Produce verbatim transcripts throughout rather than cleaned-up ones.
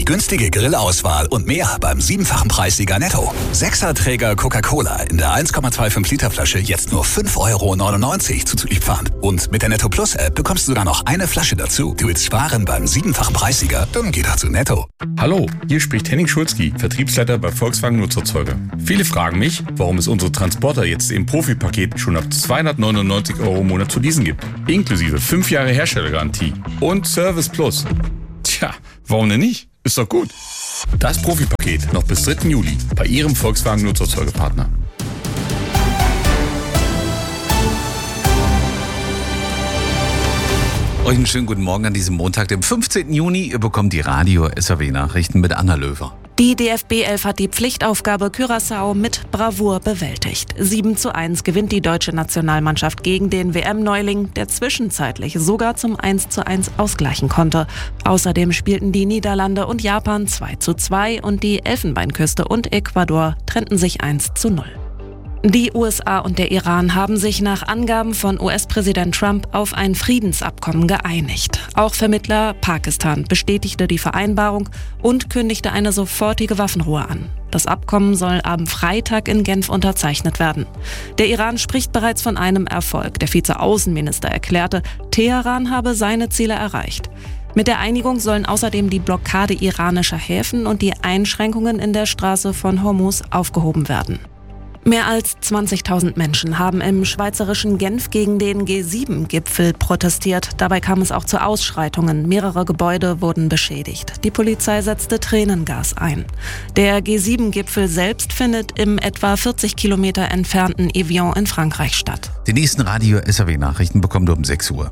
günstige Grillauswahl und mehr beim siebenfachen Preissieger Netto. Sechserträger Coca-Cola in der eins Komma fünfundzwanzig Liter Flasche jetzt nur fünf Euro neunundneunzig zuzüglich Pfand. Und mit der Netto Plus App bekommst du sogar noch eine Flasche dazu. Du willst sparen beim siebenfachen Preissieger? Dann geh doch zu Netto. Hallo, hier spricht Henning Schulzki, Vertriebsleiter bei Volkswagen Nutzerzeuger. Viele fragen mich, warum es unsere Transporter jetzt im Profi-Paket schon ab zweihundertneunundneunzig Euro im Monat zu leasen gibt. Inklusive fünf Jahre Herstellergarantie und Service Plus. Tja, warum denn nicht? Ist doch gut. Das Profi-Paket noch bis dritten Juli bei Ihrem Volkswagen Nutzerzeugerpartner. Euch einen schönen guten Morgen an diesem Montag, dem fünfzehnten Juni. Ihr bekommt die Radio-S R W-Nachrichten mit Anna Löwer. Die D F B elf hat die Pflichtaufgabe Curaçao mit Bravour bewältigt. sieben zu eins gewinnt die deutsche Nationalmannschaft gegen den W M-Neuling, der zwischenzeitlich sogar zum eins zu eins ausgleichen konnte. Außerdem spielten die Niederlande und Japan zwei zu zwei und die Elfenbeinküste und Ecuador trennten sich eins zu null. Die U S A und der Iran haben sich nach Angaben von U S-Präsident Trump auf ein Friedensabkommen geeinigt. Auch Vermittler Pakistan bestätigte die Vereinbarung und kündigte eine sofortige Waffenruhe an. Das Abkommen soll am Freitag in Genf unterzeichnet werden. Der Iran spricht bereits von einem Erfolg. Der Vize-Außenminister erklärte, Teheran habe seine Ziele erreicht. Mit der Einigung sollen außerdem die Blockade iranischer Häfen und die Einschränkungen in der Straße von Hormuz aufgehoben werden. Mehr als zwanzigtausend Menschen haben im schweizerischen Genf gegen den G sieben Gipfel protestiert. Dabei kam es auch zu Ausschreitungen. Mehrere Gebäude wurden beschädigt. Die Polizei setzte Tränengas ein. Der G sieben Gipfel selbst findet im etwa vierzig Kilometer entfernten Evian in Frankreich statt. Die nächsten Radio-S R W-Nachrichten bekommt ihr um sechs Uhr.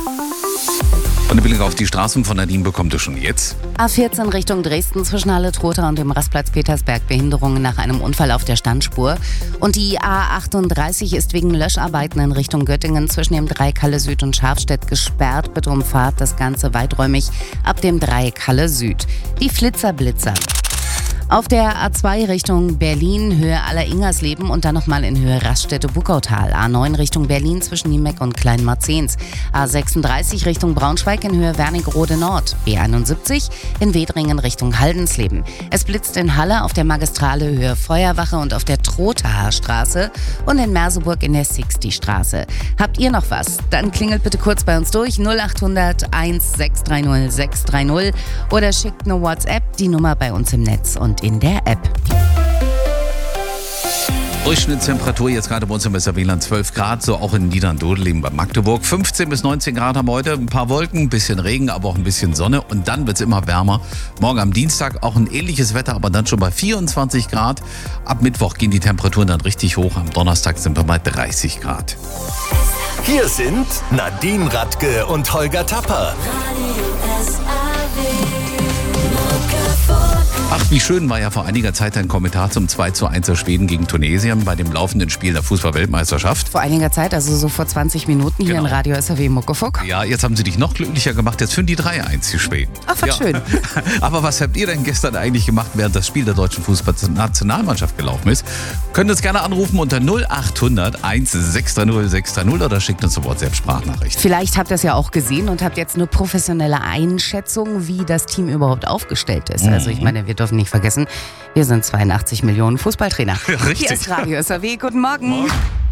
Und ein Blick auf die Straßen von Nadine bekommt ihr schon jetzt. A vierzehn Richtung Dresden zwischen Halle-Trotha und dem Rastplatz Petersberg Behinderungen nach einem Unfall auf der Standspur. Und die A achtunddreißig ist wegen Löscharbeiten in Richtung Göttingen zwischen dem Dreieck Halle Süd und Schafstedt gesperrt. Bitte umfahrt das Ganze weiträumig ab dem Dreieck Halle Süd. Die Flitzer-Blitzer. Auf der A zwei Richtung Berlin, Höhe Aller-Ingersleben und dann nochmal in Höhe Raststätte-Buckautal. A neun Richtung Berlin zwischen Niemeck und Kleinmarzens. A sechsunddreißig Richtung Braunschweig in Höhe Wernigerode Nord. B einundsiebzig in Wedringen Richtung Haldensleben. Es blitzt in Halle auf der Magistrale Höhe Feuerwache und auf der Trothaer Straße und in Merseburg in der Sixty-Straße. Habt ihr noch was? Dann klingelt bitte kurz bei uns durch null achthundert eins sechs drei null sechs drei null oder schickt eine WhatsApp, die Nummer bei uns im Netz und in der App. Durchschnittstemperatur jetzt gerade bei uns im Weserwieland zwölf Grad, so auch in Niedern-Dodeleben bei Magdeburg. fünfzehn bis neunzehn Grad haben wir heute, ein paar Wolken, ein bisschen Regen, aber auch ein bisschen Sonne und dann wird es immer wärmer. Morgen am Dienstag auch ein ähnliches Wetter, aber dann schon bei vierundzwanzig Grad. Ab Mittwoch gehen die Temperaturen dann richtig hoch, am Donnerstag sind wir bei dreißig Grad. Hier sind Nadine Radke und Holger Tapper. Ach, wie schön war ja vor einiger Zeit ein Kommentar zum zwei zu eins der Schweden gegen Tunesien bei dem laufenden Spiel der Fußball-Weltmeisterschaft. Vor einiger Zeit, also so vor zwanzig Minuten hier Genau. in Radio S R W Muckefuck. Ja, jetzt haben sie dich noch glücklicher gemacht, jetzt führen die drei eins, die Schweden. Ach, was Ja. schön. Aber was habt ihr denn gestern eigentlich gemacht, während das Spiel der deutschen Fußballnationalmannschaft gelaufen ist? Könnt uns gerne anrufen unter null achthundert eins sechs drei null sechs drei null oder schickt uns eine WhatsApp-Sprachnachricht. Vielleicht habt ihr es ja auch gesehen und habt jetzt eine professionelle Einschätzung, wie das Team überhaupt aufgestellt ist. Mhm. Also ich meine, wir dürfen nicht vergessen, wir sind zweiundachtzig Millionen Fußballtrainer. Ja, richtig. Hier ist Radio S R W. Guten Morgen. Morgen.